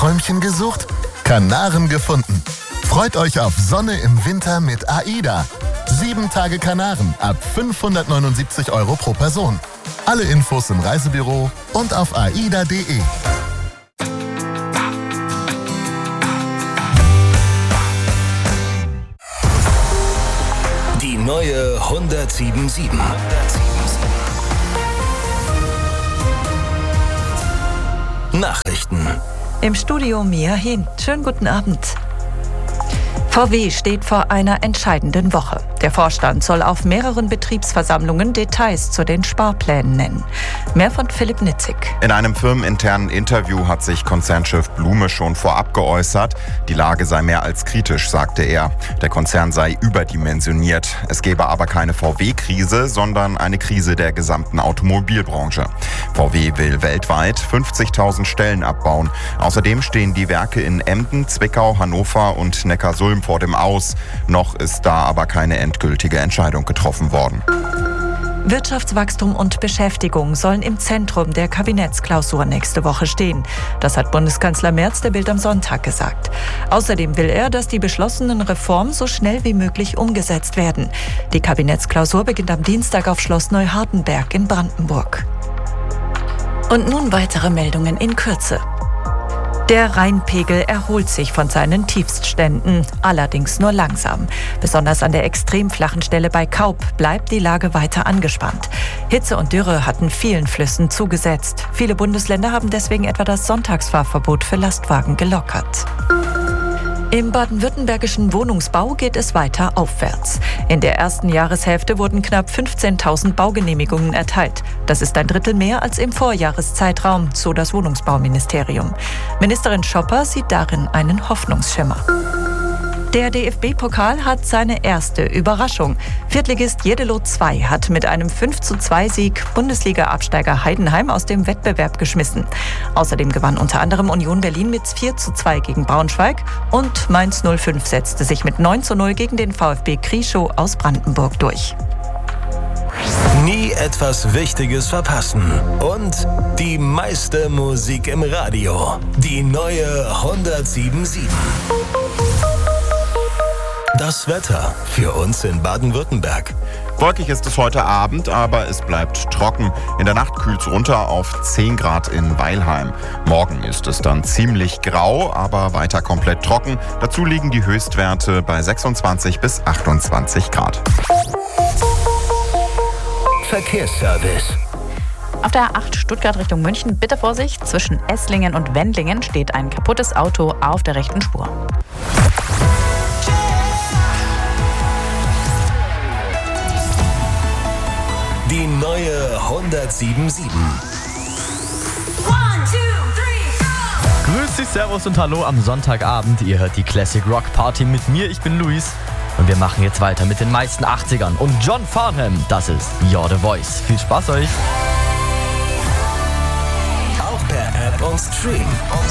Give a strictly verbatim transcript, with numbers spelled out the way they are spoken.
Träumchen gesucht? Kanaren gefunden. Freut euch auf Sonne im Winter mit AIDA. Sieben Tage Kanaren ab fünfhundertneunundsiebzig Euro pro Person. Alle Infos im Reisebüro und auf aida punkt de. Die neue hundertsieben sieben. Nachrichten. Im Studio Mia Hin. Schönen guten Abend. V W steht vor einer entscheidenden Woche. Der Vorstand soll auf mehreren Betriebsversammlungen Details zu den Sparplänen nennen. Mehr von Philipp Nitzig. In einem firmeninternen Interview hat sich Konzernchef Blume schon vorab geäußert. Die Lage sei mehr als kritisch, sagte er. Der Konzern sei überdimensioniert. Es gebe aber keine V W-Krise, sondern eine Krise der gesamten Automobilbranche. V W will weltweit fünfzigtausend Stellen abbauen. Außerdem stehen die Werke in Emden, Zwickau, Hannover und Neckarsulm vor dem Aus. Noch ist da aber keine endgültige Entscheidung getroffen worden. Wirtschaftswachstum und Beschäftigung sollen im Zentrum der Kabinettsklausur nächste Woche stehen. Das hat Bundeskanzler Merz der Bild am Sonntag gesagt. Außerdem will er, dass die beschlossenen Reformen so schnell wie möglich umgesetzt werden. Die Kabinettsklausur beginnt am Dienstag auf Schloss Neuhardenberg in Brandenburg. Und nun weitere Meldungen in Kürze. Der Rheinpegel erholt sich von seinen Tiefstständen, allerdings nur langsam. Besonders an der extrem flachen Stelle bei Kaub bleibt die Lage weiter angespannt. Hitze und Dürre hatten vielen Flüssen zugesetzt. Viele Bundesländer haben deswegen etwa das Sonntagsfahrverbot für Lastwagen gelockert. Im baden-württembergischen Wohnungsbau geht es weiter aufwärts. In der ersten Jahreshälfte wurden knapp fünfzehntausend Baugenehmigungen erteilt. Das ist ein Drittel mehr als im Vorjahreszeitraum, so das Wohnungsbauministerium. Ministerin Schopper sieht darin einen Hoffnungsschimmer. Der D F B-Pokal hat seine erste Überraschung. Viertligist Jedelo zwei hat mit einem fünf zu zwei Sieg Bundesliga-Absteiger Heidenheim aus dem Wettbewerb geschmissen. Außerdem gewann unter anderem Union Berlin mit vier zu zwei gegen Braunschweig und Mainz null fünf setzte sich mit neun zu null gegen den VfB Krieschow aus Brandenburg durch. Nie etwas Wichtiges verpassen. Und die meiste Musik im Radio. Die neue hundertsieben sieben. Das Wetter für uns in Baden-Württemberg. Wolkig ist es heute Abend, aber es bleibt trocken. In der Nacht kühlt es runter auf zehn Grad in Weilheim. Morgen ist es dann ziemlich grau, aber weiter komplett trocken. Dazu liegen die Höchstwerte bei sechsundzwanzig bis achtundzwanzig Grad. Verkehrsservice. Auf der A acht Stuttgart Richtung München, bitte Vorsicht, zwischen Esslingen und Wendlingen steht ein kaputtes Auto auf der rechten Spur. Die neue hundertsieben sieben. Grüß dich, Servus und Hallo am Sonntagabend. Ihr hört die Classic Rock Party mit mir, ich bin Luis. Und wir machen jetzt weiter mit den meisten achtzigern. Und John Farnham, das ist You're the Voice. Viel Spaß euch. Auch per App und Stream.